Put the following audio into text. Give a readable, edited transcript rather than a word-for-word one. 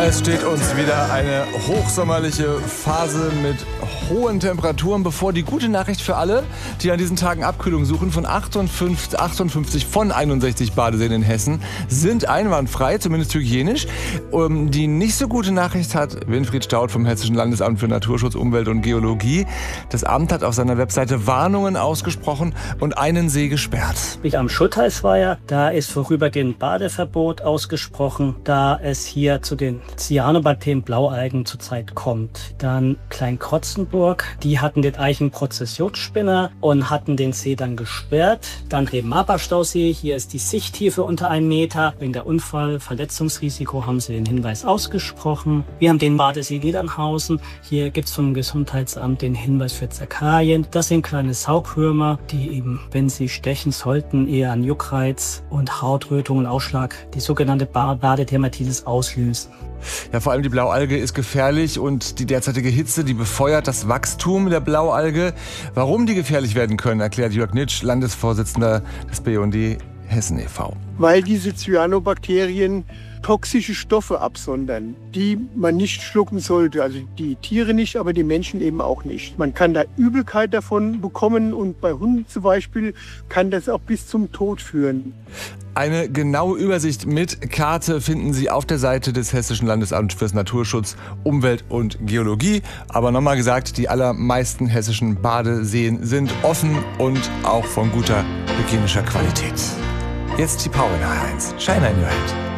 Es steht uns wieder eine hochsommerliche Phase mit hohen Temperaturen bevor. Die gute Nachricht für alle, die an diesen Tagen Abkühlung suchen: von 58 von 61 Badeseen in Hessen sind einwandfrei, zumindest hygienisch. Die nicht so gute Nachricht hat Winfried Staudt vom Hessischen Landesamt für Naturschutz, Umwelt und Geologie. Das Amt hat auf seiner Webseite Warnungen ausgesprochen und einen See gesperrt. Wie am Schultheißweiher, da ist vorübergehend Badeverbot ausgesprochen, da es hier zu den Cyanobakterien Blaualgen zurzeit kommt. Dann Kleinkrotzenburg, die hatten den Eichenprozessionsspinner und hatten den See dann gesperrt. Dann Remaper-Stausee, hier ist die Sichttiefe unter 1 Meter. Wegen der Verletzungsrisiko haben sie den Hinweis ausgesprochen. Wir haben den Badesee Niedernhausen. Hier gibt es vom Gesundheitsamt den Hinweis für Zerkalien. Das sind kleine Saugrümer, die eben, wenn sie stechen sollten, eher an Juckreiz und Hautrötung und Ausschlag, die sogenannte Badedermatitis auslösen. Ja, vor allem die Blaualge ist gefährlich und die derzeitige Hitze, die befeuert das Wachstum der Blaualge. Warum die gefährlich werden können, erklärt Jörg Nitsch, Landesvorsitzender des BUND Hessen e.V. Weil diese Cyanobakterien toxische Stoffe absondern, die man nicht schlucken sollte. Also die Tiere nicht, aber die Menschen eben auch nicht. Man kann da Übelkeit davon bekommen und bei Hunden zum Beispiel kann das auch bis zum Tod führen. Eine genaue Übersicht mit Karte finden Sie auf der Seite des Hessischen Landesamts für Naturschutz, Umwelt und Geologie. Aber nochmal gesagt, die allermeisten hessischen Badeseen sind offen und auch von guter hygienischer Qualität. Jetzt die Power in HR1. Shine in your head.